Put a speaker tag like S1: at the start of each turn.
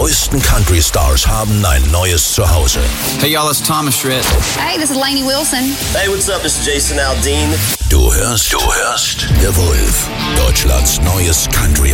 S1: größten Country-Stars haben ein neues Zuhause.
S2: Hey y'all, it's Thomas Schritt.
S3: Hey, this is Lainey Wilson.
S4: Hey, what's up? This is Jason Aldean.
S1: Du hörst The Wolf, Deutschlands neues Country